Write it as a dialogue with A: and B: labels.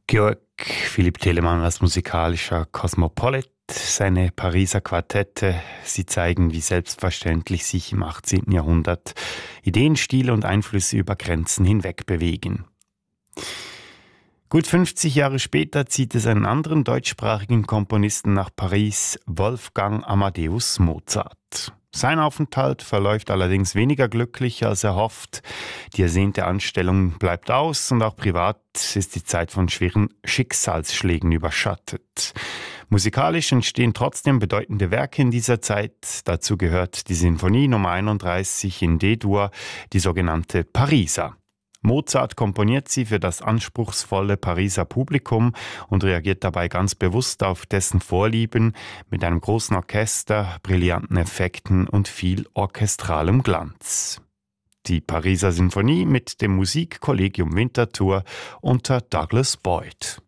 A: Georg Philipp Telemann als musikalischer Kosmopolit. Seine Pariser Quartette, sie zeigen, wie selbstverständlich sich im 18. Jahrhundert Ideen, Stile und Einflüsse über Grenzen hinweg bewegen. Gut 50 Jahre später zieht es einen anderen deutschsprachigen Komponisten nach Paris, Wolfgang Amadeus Mozart. Sein Aufenthalt verläuft allerdings weniger glücklich als erhofft. Die ersehnte Anstellung bleibt aus und auch privat ist die Zeit von schweren Schicksalsschlägen überschattet. Musikalisch entstehen trotzdem bedeutende Werke in dieser Zeit. Dazu gehört die Sinfonie Nummer 31 in D-Dur, die sogenannte Pariser. Mozart komponiert sie für das anspruchsvolle Pariser Publikum und reagiert dabei ganz bewusst auf dessen Vorlieben mit einem großen Orchester, brillanten Effekten und viel orchestralem Glanz. Die Pariser Sinfonie mit dem Musikkollegium Winterthur unter Douglas Boyd.